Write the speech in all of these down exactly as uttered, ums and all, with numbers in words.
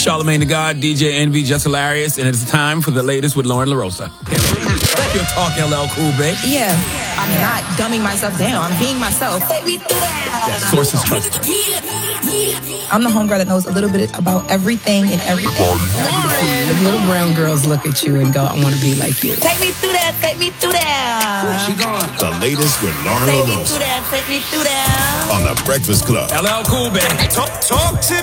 Charlamagne the God, D J Envy, Just Hilarious, and it's time for the latest with Lauren LaRosa. You're talking L L Cool, babe. Yeah, I'm not dumbing myself down. I'm being myself. That source is trusted. I'm the homegirl that knows a little bit about everything and everything. The little brown girls look at you and go, I want to be like you. Take me through that, take me through that. Where's she going? The latest with Lauren Take me LaRosa through that, take me through that. on The Breakfast Club. L L Cool, babe. Talk, talk to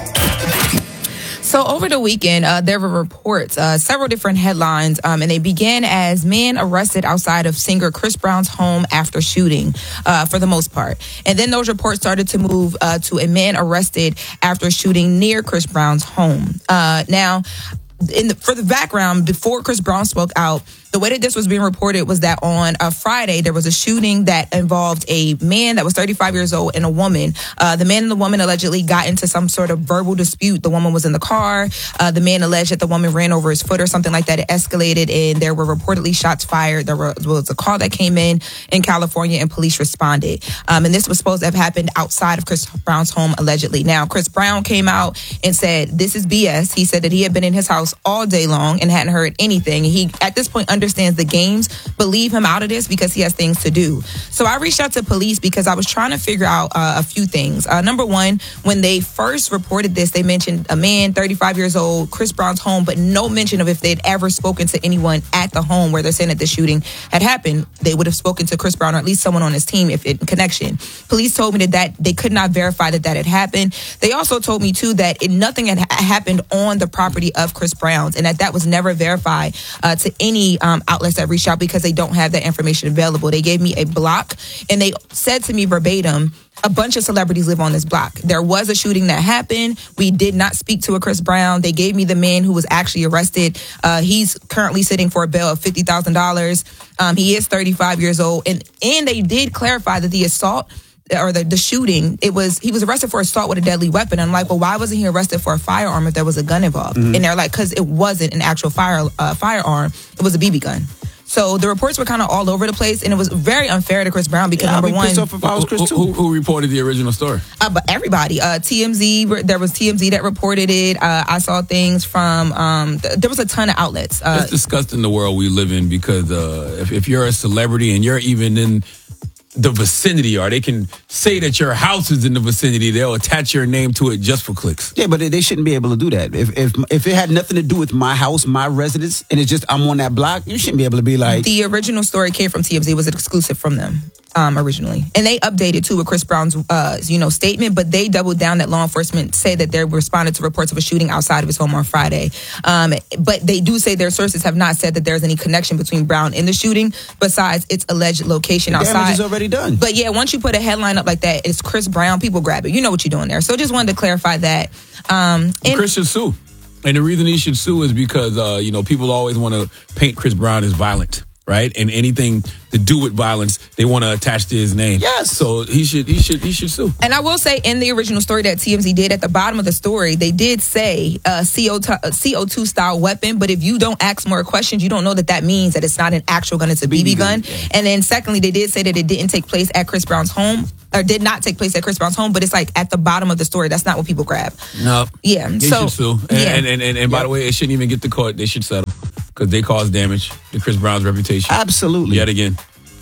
me. So over the weekend, uh, there were reports, uh, several different headlines, um, and they began as men arrested outside of singer Chris Brown's home after shooting, uh, for the most part. And then those reports started to move uh, to a man arrested after shooting near Chris Brown's home. Uh, now, in the, for the background, before Chris Brown spoke out, the way that this was being reported was that on a Friday, there was a shooting that involved a man that was thirty-five years old and a woman. Uh, the man and the woman allegedly got into some sort of verbal dispute. The woman was in the car. Uh, the man alleged that the woman ran over his foot or something like that. It escalated, and there were reportedly shots fired. There were, was a call that came in in California, and police responded. Um, and this was supposed to have happened outside of Chris Brown's home, allegedly. Now, Chris Brown came out and said, this is B S. He said that he had been in his house all day long and hadn't heard anything. He, at this point, understands the games, but leave him out of this because he has things to do. So I reached out to police because I was trying to figure out uh, a few things. Uh, number one, when they first reported this, they mentioned a man, thirty-five years old, Chris Brown's home, but no mention of if they'd ever spoken to anyone at the home where they're saying that the shooting had happened. They would have spoken to Chris Brown or at least someone on his team if in connection. Police told me that, that they could not verify that that had happened. They also told me too that it, nothing had ha- happened on the property of Chris Brown's, and that that was never verified uh, to any um, outlets that reached out because they don't have that information available. They gave me a block, and they said to me verbatim, a bunch of celebrities live on this block. There was a shooting that happened. We did not speak to a Chris Brown. They gave me the man who was actually arrested. Uh, he's currently sitting for a bail of fifty thousand dollars. Um, he is thirty-five years old. And, and they did clarify that the assault or the, the shooting, it was, he was arrested for assault with a deadly weapon. I'm like, well, why wasn't he arrested for a firearm if there was a gun involved? Mm-hmm. And they're like, because it wasn't an actual fire uh, firearm. It was a B B gun. So the reports were kind of all over the place, and it was very unfair to Chris Brown because, yeah, number one, off if I was Chris who, who, who reported the original story? Uh, but everybody, uh, T M Z, there was T M Z that reported it. Uh, I saw things from, um, th- there was a ton of outlets. Uh, it's disgusting the world we live in because uh, if, if you're a celebrity and you're even in the vicinity, or they can say that your house is in the vicinity, they'll attach your name to it just for clicks. Yeah, but they shouldn't be able to do that. If if if it had nothing to do with my house, my residence, and it's just I'm on that block, you shouldn't be able to be like... The original story came from T M Z. It was exclusive from them um, originally. And they updated, too, with Chris Brown's uh, you know, statement, but they doubled down that law enforcement said that they responded to reports of a shooting outside of his home on Friday. Um, but they do say their sources have not said that there's any connection between Brown and the shooting besides its alleged location the outside. Damage is already done. But yeah, once you put a headline up like that, it's Chris Brown, people grab it. You know what you're doing there. So just wanted to clarify that. Um, and Chris should sue. And the reason he should sue is because, uh, you know, people always want to paint Chris Brown as violent, right? And anything to do with violence, they want to attach to his name. Yes. So he should he should he should sue. And I will say, in the original story that T M Z did, at the bottom of the story, they did say uh, C O two style weapon. But if you don't ask more questions, you don't know that that means that it's not an actual gun; it's a B B gun. Yeah. And then, secondly, they did say that it didn't take place at Chris Brown's home, or did not take place at Chris Brown's home. But it's like at the bottom of the story. That's not what people grab. No. Yeah. They so should sue. And yeah. and, and, and, and by the way, it shouldn't even get to court. They should settle because they caused damage to Chris Brown's reputation. Absolutely. Yet again.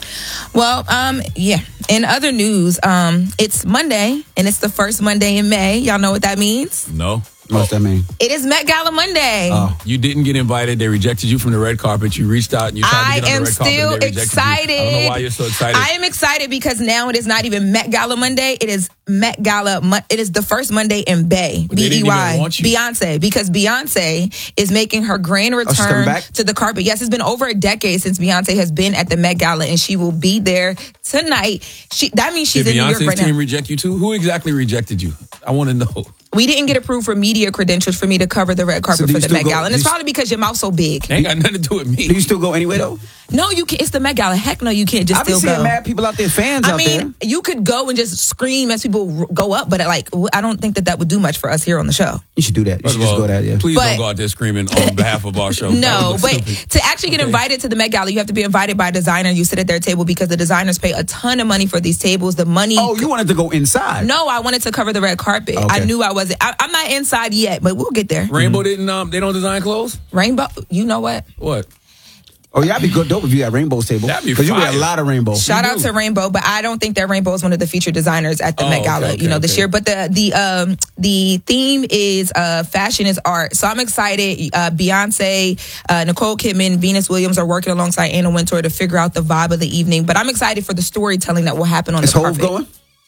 Well, um, yeah. In other news, um, it's Monday, and it's the first Monday in May. Y'all know what that means? No. What's that mean? It is Met Gala Monday. Oh, you didn't get invited. They rejected you from the red carpet. You reached out and you tried to get on the red carpet. I am still excited. You. I don't know why you're so excited. I am excited because now it is not even Met Gala Monday. It is Met Gala. It is the first Monday in Bay. B E Y. Beyonce. Because Beyonce is making her grand return oh, to the carpet. Yes, it's been over a decade since Beyonce has been at the Met Gala, and she will be there tonight. She, that means she's Did in New York right now. Did Beyonce's team reject you too? Who exactly rejected you? I want to know. We didn't get approved for media credentials for me to cover the red carpet so for the Met go, Gala. And it's probably because your mouth's so big. Ain't got nothing to do with me. Do you still go anyway, though? No, you can't. It's the Met Gala. Heck no, you can't just I've been still seeing go. mad people out there, fans I out there. mean, you could go and just scream as people r- go up, but like, w- I don't think that that would do much for us here on the show. You should do that. You First should of just all, go there, yeah. Please But- don't go out there screaming on behalf of our show. That No, would but look stupid. to actually get Okay. invited to the Met Gala, you have to be invited by a designer. You sit at their table because the designers pay a ton of money for these tables. The money. Oh, you wanted to go inside? No, I wanted to cover the red carpet. Okay. I knew I wasn't. I, I'm not inside yet, but we'll get there. Rainbow didn't. Um, they don't design clothes. Rainbow, you know what? What? Oh, yeah, I'd be good dope if you had Rainbow's table. That'd be Because you wear a fire. lot of Rainbow. Shout out do. to Rainbow, but I don't think that Rainbow is one of the featured designers at the Oh, Met Gala, okay, okay, you know, this okay. year. But the the um the theme is uh fashion is art. So I'm excited. Uh, Beyonce, uh, Nicole Kidman, Venus Williams are working alongside Anna Wintour to figure out the vibe of the evening. But I'm excited for the storytelling that will happen on Is the Hov carpet. going?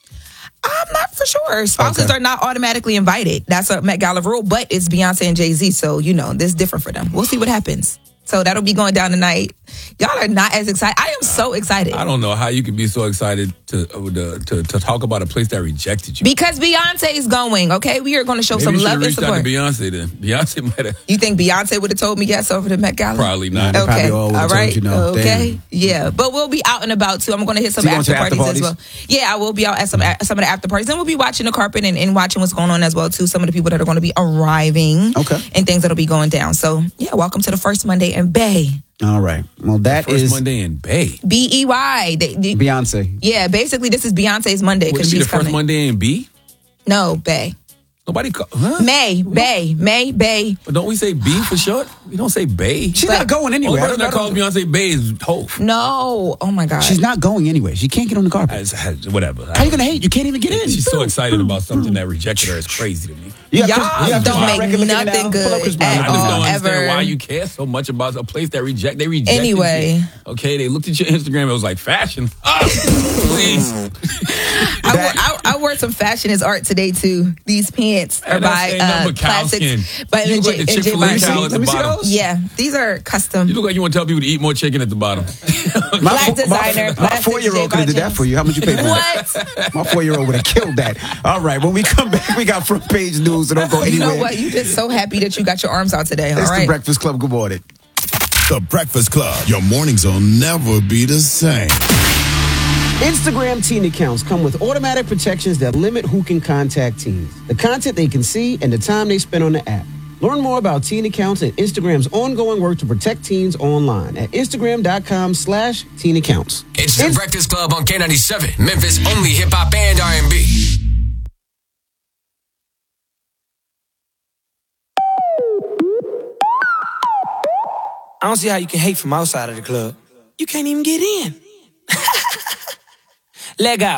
I'm not for sure. Spouses Okay. are not automatically invited. That's a Met Gala rule, but it's Beyonce and Jay-Z, so you know, this is different for them. We'll see what happens. So that'll be going down tonight. Y'all are not as excited. I am so excited. I don't know how you could be so excited to uh, to, to to talk about a place that rejected you. Because Beyonce is going, okay? We are going to show Maybe some you should love have and reached out support. to Beyonce then. Beyonce might have You think Beyonce would have told me yes over the Met Gala? probably not. They probably Okay, all all would've told right, you no. okay, Damn. yeah, but we'll be out and about too. I'm going to hit some So you going after to after parties, as parties? well. Yeah, I will be out at some some of the after parties, and we'll be watching the carpet and, and watching what's going on as well too. Some of the people that are going to be arriving, Okay. and things that'll be going down. So yeah, welcome to the first Monday in Bay, All right. Well, that First is Monday in Bay. B E Y. They- they- Beyonce. Yeah, basically this is Beyonce's Monday Wouldn't because it be she's the first coming. Monday in B? No, Bay, Nobody call, huh? May, Bay, May, Bay. But don't we say B for short? We don't say Bay. She's But- not going Only anywhere. I person don't- that I calls don't- Beyonce Bay is Hov. No, oh my God. She's not going anywhere. She can't get on the carpet. As- as- Whatever. How you going to hate? You can't even get in. She's so excited about something that rejected her. It's crazy to me. You got Y'all Chris- you got Chris don't Brown make record looking nothing down. Pull up good Chris Brown at I record. just all. don't understand ever. why you care so much about a place that reject. They rejected Anyway. you. Okay, they looked at your Instagram. It was like fashion. Ah, please. I, wore, I, I wore some fashion as art today too. These pants are And that's by ain't uh, nothing but cow Classics. skin. By You look like J- the and J. Chick-fil-A Martin. cow at the Let me see bottom. those. Yeah, these are custom. You look like you want to tell people to eat more chicken at the bottom. My, Black fo- designer, my, my Classics, four-year-old could have did that J. for you. How much you pay for What? that? My four-year-old would have killed that. All right, when we come back, we got front page news, so don't go You anywhere. know what? You just so happy that you got your arms out today. All It's the right. Breakfast Club. Good morning. The Breakfast Club. Your mornings will never be the same. Instagram teen accounts come with automatic protections that limit who can contact teens, the content they can see, and the time they spend on the app. Learn more about teen accounts and Instagram's ongoing work to protect teens online at Instagram.com slash teen accounts. It's the Breakfast Club on K ninety-seven, Memphis' only hip hop and R and B. I don't see how you can hate from outside of the club. You can't even get in. Leg out.